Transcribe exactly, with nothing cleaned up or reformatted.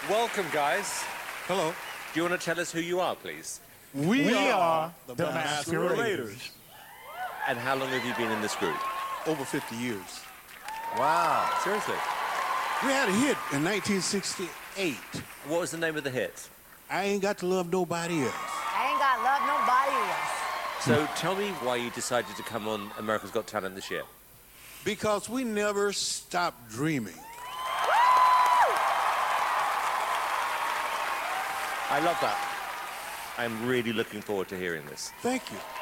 Welcome, guys. Hello. Do you want to tell us who you are, please? We, We are, are the, the Masqueraders. Masqueraders. And how long have you been in this group? Over fifty years. Wow. Seriously? We had a hit in nineteen sixty-eight. What was the name of the hit? I ain't got to love nobody else. I ain't got love nobody else. So tell me why you decided to come on America's Got Talent this year. Because we never stopped dreaming. I love that. I'm really looking forward to hearing this. Thank you.